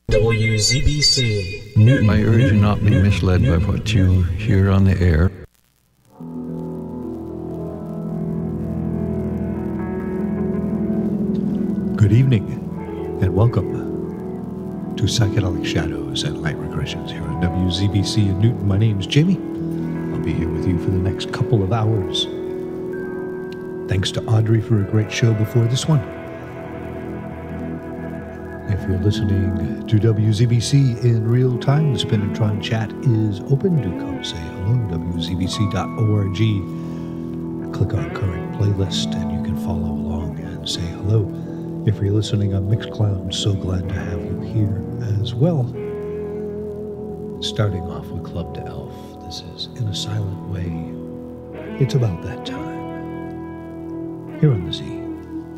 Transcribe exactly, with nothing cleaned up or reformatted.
W Z B C Newton. I urge you not be misled by what you hear on the air. Good evening, and welcome to Psychedelic Shadows and Light Regressions here on W Z B C in Newton. My name's Jamie. I'll be here with you for the next couple of hours. Thanks to Audrey for a great show before this one. If you're listening to W Z B C in real time, the Spinatron chat is open. Do come say hello, W Z B C dot org. Click on current playlist and you can follow along and say hello. If you're listening on Mixcloud, I'm so glad to have you here as well. Starting off with Club to Elf. This is In a Silent Way. It's about that time. Here on the Z.